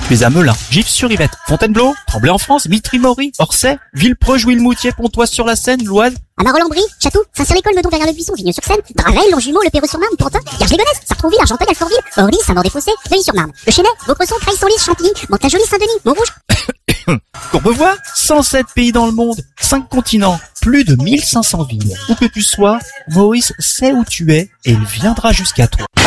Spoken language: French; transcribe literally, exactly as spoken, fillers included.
Tu es à Melun, Gif-sur-Yvette, Fontainebleau, Tremblay en France, Mitry-Mory, Orsay, Villepreux, Jouy-le-Moutier, Pontoise-sur-la-Seine, Loise. À Marolles-en-Brie, Château, Saint-Cyr-l'École, Meudon, Verrières-le-Buisson, Vigneux-sur-Seine, Draveil, Longjumeau, Le Perreux-sur-Marne, Pantin, Garges-les-Gonesse, Sartrouville, Argenteuil, Alfortville, Orly, Saint-Maur-des-Fossés, Neuilly-sur-Marne, Le Chesnay, Vaucresson, Creil-Senlis, Chantilly, Mantes-la-Jolie, Saint-Denis, Montrouge. Courbevoie, cent sept pays dans le monde, cinq continents, plus de mille cinq cents villes. Où que tu sois, Maurice sait où tu es et il viendra jusqu'à toi.